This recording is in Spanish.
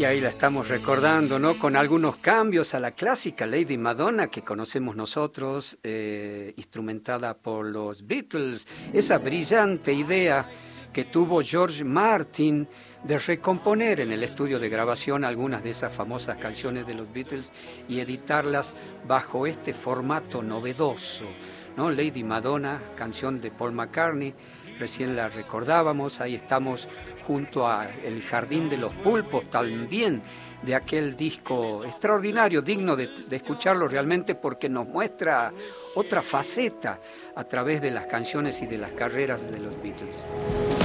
Y ahí la estamos recordando, ¿no? Con algunos cambios a la clásica Lady Madonna que conocemos nosotros, instrumentada por los Beatles. Esa brillante idea que tuvo George Martin de recomponer en el estudio de grabación algunas de esas famosas canciones de los Beatles y editarlas bajo este formato novedoso, ¿no? Lady Madonna, canción de Paul McCartney, recién la recordábamos, ahí estamos junto a El Jardín de los Pulpos, también de aquel disco extraordinario, digno de escucharlo realmente porque nos muestra otra faceta a través de las canciones y de las carreras de los Beatles.